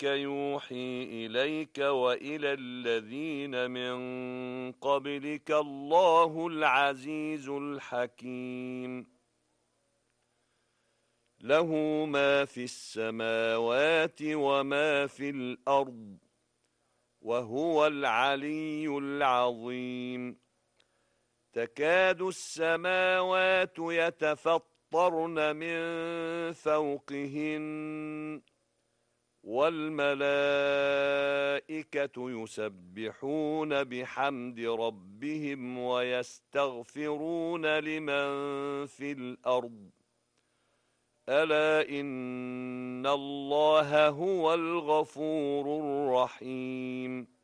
ربك يوحي إليك وإلى الذين من قبلك الله العزيز الحكيم له ما في السماوات وما في الأرض وهو العلي العظيم تكاد السماوات يتفطرن من فوقهن والملائكة يسبحون بحمد ربهم ويستغفرون لمن في الأرض ألا إن الله هو الغفور الرحيم